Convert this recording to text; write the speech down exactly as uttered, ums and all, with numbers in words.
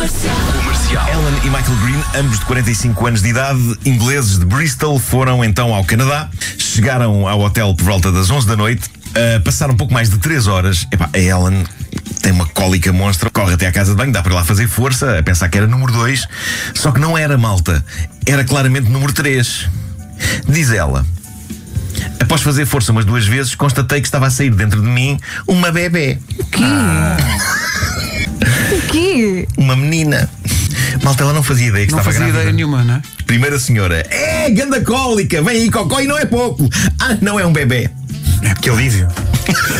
Comercial. Ellen e Michael Green, ambos de quarenta e cinco anos de idade, ingleses de Bristol, foram então ao Canadá. Chegaram ao hotel por volta das onze da noite. Uh, passaram um pouco mais de três horas. Epá, a Ellen tem uma cólica monstra, corre até à casa de banho, dá para lá fazer força, a pensar que era número dois. Só que não era, malta. Era claramente número três. Diz ela: após fazer força umas duas vezes, constatei que estava a sair dentro de mim uma bebé. O quê? Ah. O quê? Uma menina. Malta, ela não fazia ideia que não estava grávida. Não fazia ideia nenhuma, não é? Primeira senhora: é, ganda cólica, vem aí cocó e não é pouco. Ah, não é um bebé. É porque alívio.